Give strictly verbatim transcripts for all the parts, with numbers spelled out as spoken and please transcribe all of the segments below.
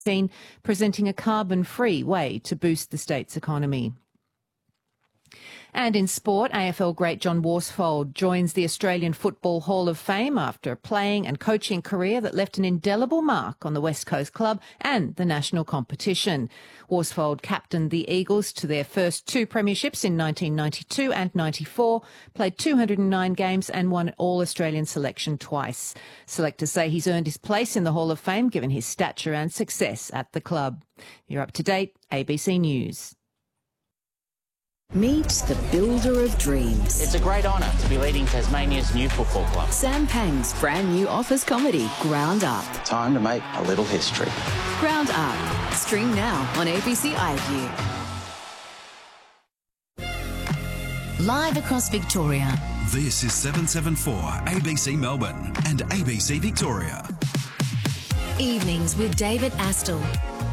presenting a carbon-free way to boost the state's economy. And in sport, A F L great John Worsfold joins the Australian Football Hall of Fame after a playing and coaching career that left an indelible mark on the West Coast club and the national competition. Worsfold captained the Eagles to their first two premierships in nineteen ninety-two and ninety-four, played two hundred nine games and won All-Australian selection twice. Selectors say he's earned his place in the Hall of Fame given his stature and success at the club. You're up to date, A B C News. Meet the builder of dreams. It's a great honour to be leading Tasmania's new football club. Sam Pang's brand new office comedy, Ground Up. Time to make a little history. Ground Up. Stream now on A B C iView. Live across Victoria. This is seven seven four A B C Melbourne and A B C Victoria. Evenings with David Astle.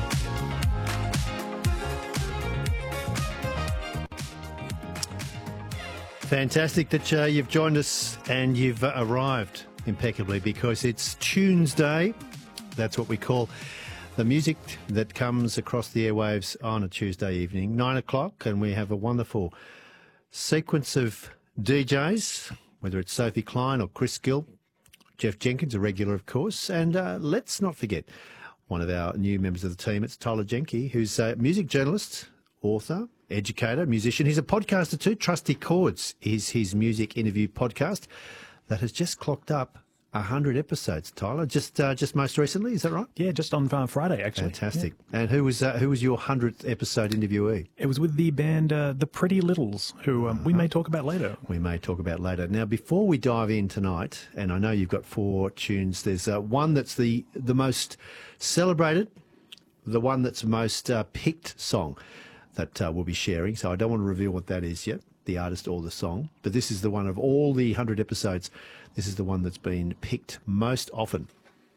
Fantastic that uh, you've joined us and you've uh, arrived impeccably, because it's Tuesday. That's what we call the music that comes across the airwaves on a Tuesday evening, nine o'clock, and we have a wonderful sequence of D Js, whether it's Sophie Klein or Chris Gill, Jeff Jenkins, a regular, of course, and uh, let's not forget one of our new members of the team. It's Tyler Jenke, who's a music journalist, author, educator, musician. He's a podcaster too. Trusty Chords is his music interview podcast that has just clocked up one hundred episodes, Tyler, just uh, just most recently. Is that right? Yeah, just on uh, Friday, actually. Fantastic. Yeah. And who was uh, who was your one hundredth episode interviewee? It was with the band uh, The Pretty Littles, who um, uh-huh. we may talk about later. We may talk about later. Now, before we dive in tonight, and I know you've got four tunes, there's uh, one that's the, the most celebrated, the one that's most uh, picked song that uh, we'll be sharing, so I don't want to reveal what that is yet, the artist or the song, but this is the one of all the one hundred episodes, this is the one that's been picked most often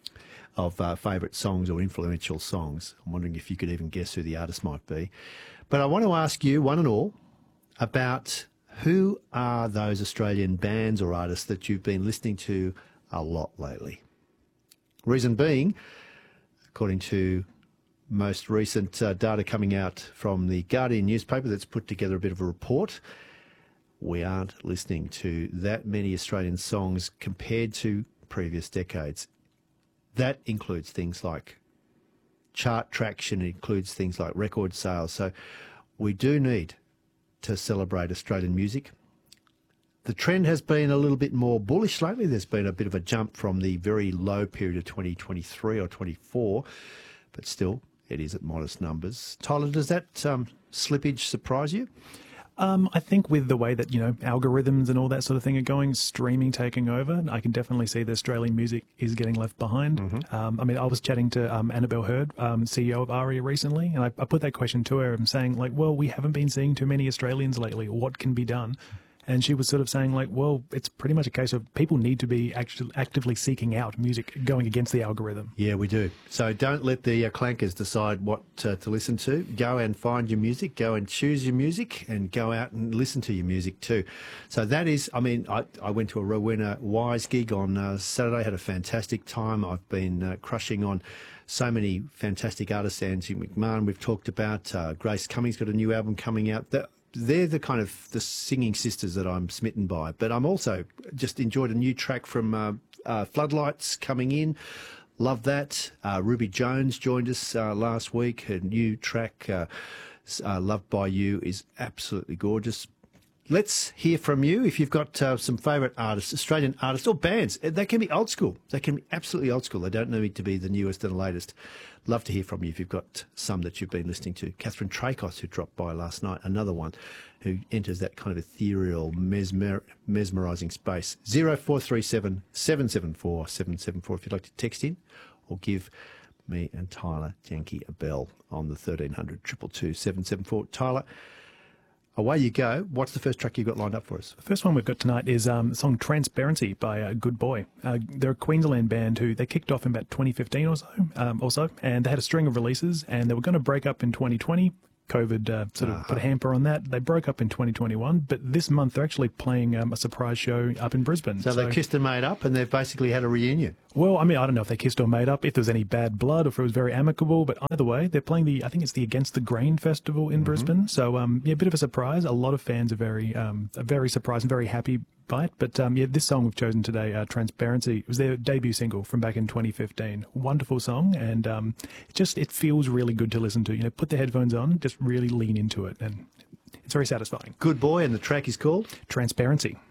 of uh, favourite songs or influential songs. I'm wondering if you could even guess who the artist might be. But I want to ask you, one and all, about who are those Australian bands or artists that you've been listening to a lot lately? Reason being, according to most recent uh, data coming out from the Guardian newspaper that's put together a bit of a report, we aren't listening to that many Australian songs compared to previous decades. That includes things like chart traction, it includes things like record sales. So we do need to celebrate Australian music. The trend has been a little bit more bullish lately. There's been a bit of a jump from the very low period of twenty twenty-three or twenty-four, but still, it is at modest numbers. Tyler, does that um, slippage surprise you? Um, I think with the way that, you know, algorithms and all that sort of thing are going, streaming taking over, I can definitely see that Australian music is getting left behind. Mm-hmm. Um, I mean, I was chatting to um, Annabelle Hurd, um, C E O of ARIA recently, and I, I put that question to her and saying, like, well, we haven't been seeing too many Australians lately. What can be done? And she was sort of saying, like, well, it's pretty much a case of people need to be actually actively seeking out music going against the algorithm. Yeah, we do. So don't let the uh, clankers decide what uh, to listen to. Go and find your music, go and choose your music, and go out and listen to your music too. So that is, I mean, I, I went to a Rowena Wise gig on uh, Saturday, had a fantastic time. I've been uh, crushing on so many fantastic artists. Angie McMahon we've talked about. Uh, Grace Cummings got a new album coming out. That, They're the kind of the singing sisters that I'm smitten by. But I'm also just enjoyed a new track from uh, uh, Floodlights coming in. Love that. Uh, Ruby Jones joined us uh, last week. Her new track, uh, uh, Loved by You, is absolutely gorgeous. Let's hear from you if you've got uh, some favourite artists, Australian artists or bands. They can be old school. They can be absolutely old school. They don't need to be the newest and the latest. Love to hear from you if you've got some that you've been listening to. Catherine Tracos, who dropped by last night, another one who enters that kind of ethereal, mesmer- mesmerising space. zero four three seven, seven seven four, seven seven four if you'd like to text in, or give me and Tyler Jenke a bell on the thirteen hundred, two two two, seven seven four. Tyler, away you go. What's the first track you've got lined up for us? The first one we've got tonight is um, the song Transparency by uh, Good Boy. Uh, they're a Queensland band who they kicked off in about twenty fifteen or so, um, or so, and they had a string of releases, and they were going to break up in twenty twenty. COVID uh, sort of uh-huh. put a hamper on that. They broke up in twenty twenty-one, but this month they're actually playing um, a surprise show up in Brisbane. So, so they kissed and made up, and they've basically had a reunion. Well, I mean, I don't know if they kissed or made up, if there was any bad blood, or if it was very amicable, but either way, they're playing the, I think it's the Against the Grain Festival in mm-hmm. Brisbane. So, um, yeah, a bit of a surprise. A lot of fans are very, um, are very surprised and very happy by it. But, um, yeah, this song we've chosen today, uh, Transparency, it was their debut single from back in twenty fifteen. Wonderful song, and um, it just, it feels really good to listen to. You know, put the headphones on, just really lean into it, and it's very satisfying. Good boy, and the track is called? Transparency.